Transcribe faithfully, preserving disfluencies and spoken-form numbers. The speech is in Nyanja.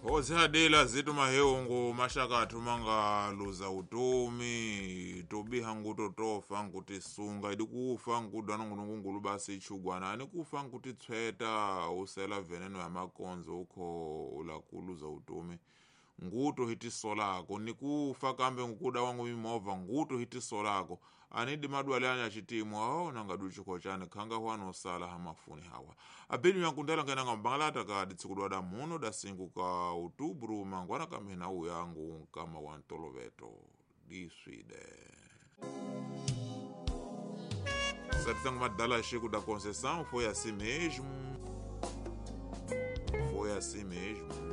Osadela zitu mahewongo mashakathu manga luza utumi tobiha nguto tofa nguti sunga idi kufa nguti anongulungulu basi ichugwana ani kufa nguti tsweta usela veneno ya makonzo ukho ulakuluza utumi nguto hiti solako nikufa kambe ngukuda wangu mimova nguto hiti solako anidi madwale anya chitimwa oh nangadu chiko chane kanga huano sala hamafuni hawa abeni yankundala ngenanga mbangalata ka ditsikudwada muno dasingu ka utubru mangwana kamena uyangu kama wantoloveto diswide satisanga madala chico da concessão foi assim mesmo foi assim mesmo